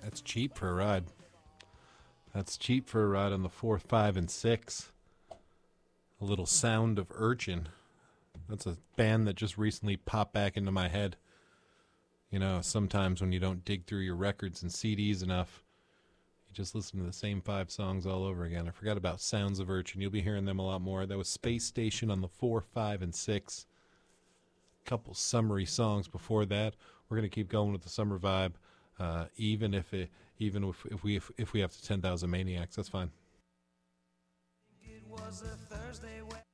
That's cheap for a ride. That's cheap for a ride on the 4, 5, and 6. A little Sound of Urchin. That's a band that just recently popped back into my head. You know, sometimes when you don't dig through your records and CDs enough, you just listen to the same 5 songs all over again. I forgot about Sounds of Urchin. You'll be hearing them a lot more. That was Space Station on the 4, 5, and 6. Couple summery songs before that. We're going to keep going with the summer vibe, even if we have to 10,000 Maniacs. That's fine. It was a Thursday when